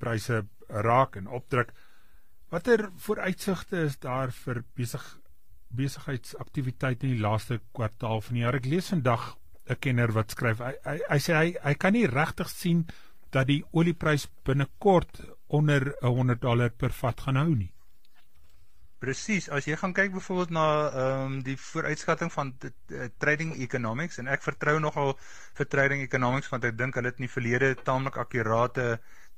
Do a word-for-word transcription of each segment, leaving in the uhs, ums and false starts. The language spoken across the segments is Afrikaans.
oliepryse raak en opdruk. Watter vooruitsigte is daar vir besig, besigheidsaktiwiteit in die laaste kwartaal van die jaar? Ek lees vandag 'n kenner wat skryf, hy, hy, hy sê hy, hy kan nie regtig sien dat die olieprys binnekort onder honderd dollar per vat gaan hou nie. Presies, as jy gaan kyk byvoorbeeld na um, die vooruitskatting van uh, Trading Economics, en ek vertrou nogal vir Trading Economics, want ek dink hulle het in die verlede taamlik akkurate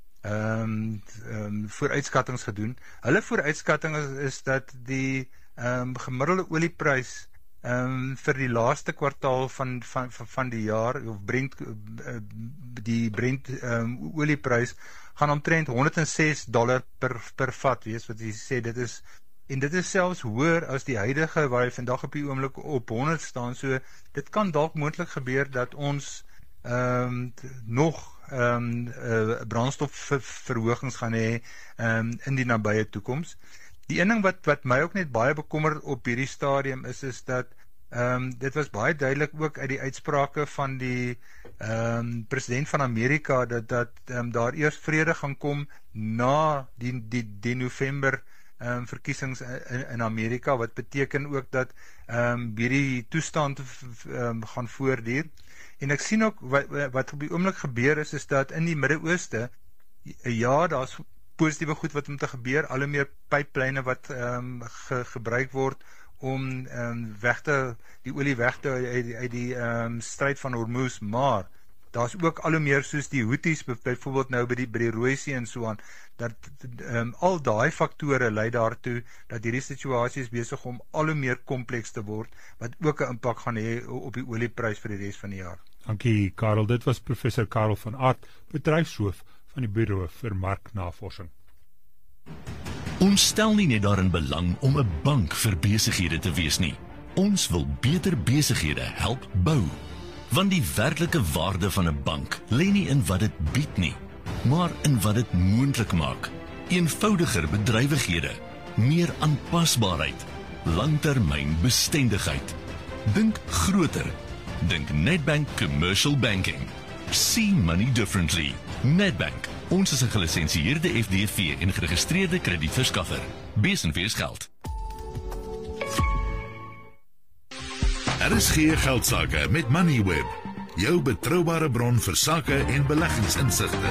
um, um, vooruitskattings gedoen. Hulle vooruitskatting is, is dat die um, gemiddelde olieprys um, vir die laaste kwartaal van, van, van, van die jaar, of Brent, uh, die Brent um, olieprys, gaan omtrent honderd en ses dollar per, per vat wees, wat jy sê, dit is en dit is selfs hoër as die huidige waar hy vandag op die oomblik op honderd staan, so dit kan dalk moontlik gebeur dat ons um, nog um, uh, brandstofverhogings gaan hê um, in die nabye toekoms. Die een ding wat, wat my ook net baie bekommer op hierdie stadium is, is dat um, dit was baie duidelik ook uit die uitsprake van die um, president van Amerika, dat, dat um, daar eers vrede gaan kom na die, die, die November Um, verkiesings in, in Amerika, wat beteken ook dat um, hierdie toestand um, gaan voortduur. En ek sien ook wat, wat op die oomblik gebeur is, is dat in die Midde-Ooste, ja, daar is positiewe goed wat om te gebeur, al hoe meer pyplyne wat um, ge, gebruik word om um, weg te, die olie weg te uit, uit die um, stryd van Hormuz, maar daar is ook al hoe meer soos die Houthis, byvoorbeeld nou by die, by die Rooi See en so aan, dat um, al daai faktore lei daartoe, dat hierdie situasie is besig om al hoe meer kompleks te word, wat ook 'n impak gaan hê op die olieprys vir die res van die jaar. Dankie, Karel. Dit was professor Karel van Aart, bedryfshoof van die Buro vir Marknavorsing. Ons stel nie net daarin belang om 'n bank vir besighede te wees nie. Ons wil beter besighede help bou. Want die werklike waarde van 'n bank lê nie in wat dit bied nie, maar in wat dit moontlik maak. Eenvoudiger bedrywighede, meer aanpasbaarheid, langtermyn bestendigheid. Dink groter. Dink Nedbank Commercial Banking. See money differently. Nedbank. Ons is 'n gelisensieerde F D V en geregistreerde kredietverskaffer. Bees en wees geld. R S G Geldsaake met Moneyweb, jou betroubare bron vir sake en beleggingsinsigte.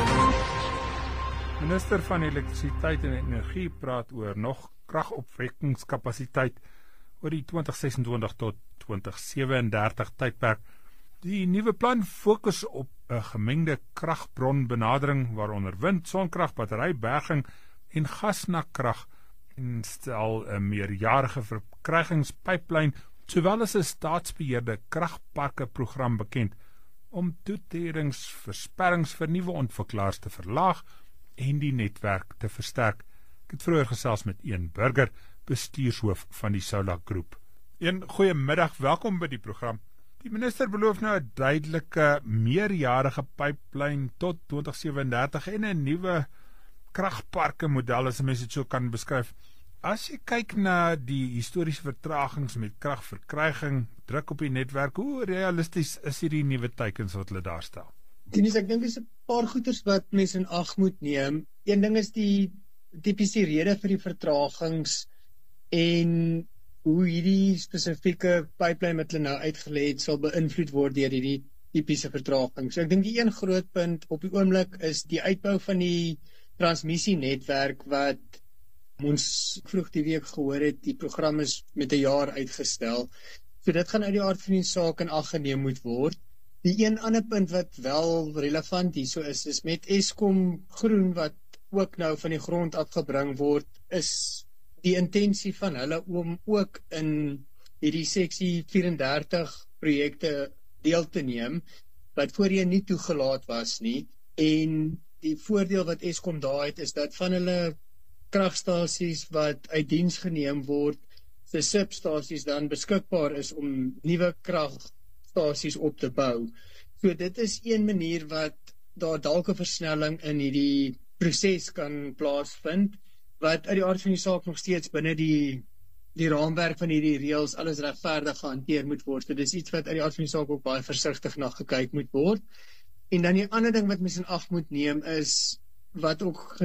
Minister van Elektrisiteit en Energie praat oor nog kragopwekkingskapasiteit oor die twintig sesentwintig tot twintig sewendertig tydperk. Die nuwe plan fokus op 'n gemengde kragbronbenadering waaronder wind, sonkrag, batteryberging en gasnakrag en stel 'n meerjarige verkrygingspyplyn sowel as 'n staatsbeheerde kragparke program bekend om toeteringsversperrings vir nuwe ontwikkelaars te verlaag en die netwerk te versterk. Ek het vroeër gesels met een burger, bestuurshoof van die Solar Groep. Een goeiemiddag, welkom by die program. Die minister beloof nou 'n duidelike meerjarige pyplyn tot twintig sewendertig en 'n nuwe kragparke model, as mens dit so kan beskryf. As jy kyk na die historiese vertragings met kragverkryging, druk op die netwerk, hoe realisties is hierdie nuwe teikens wat hulle daar stel? Dennis, ek dink dis 'n paar goeters wat mense in ag moet neem. Een ding is die tipiese rede vir die vertragings en hoe hierdie spesifieke pipeline wat hulle nou uitgelê het sal beïnvloed word deur hierdie tipiese vertraging. So ek dink die een groot punt op die oomblik is die uitbou van die transmissienetwerk wat ons vroeg die week gehoor het, die program is met 'n jaar uitgestel. So dit gaan uit die aard van die saak in ag geneem moet word. Die een ander punt wat wel relevant hierso is, is met Eskom Groen wat ook nou van die grond afgebring word, is die intensie van hulle om ook in hierdie seksie vyf-en-dertig projekte deel te neem, wat voorheen nie toegelaat was nie. En die voordeel wat Eskom daar het, is dat van hulle kragstasies wat uit diens geneem word, se substasies dan beskikbaar is om nuwe kragstasies op te bou. So dit is een manier wat daar dalk 'n versnelling in hierdie proses kan plaasvind, wat uit die aard van die saak nog steeds binne die die raamwerk van hierdie reëls alles regverdig gehanteer moet word. So dis iets wat uit die aard van die saak ook baie versigtig na gekyk moet word. En dan die ander ding wat mens in ag moet neem is wat ook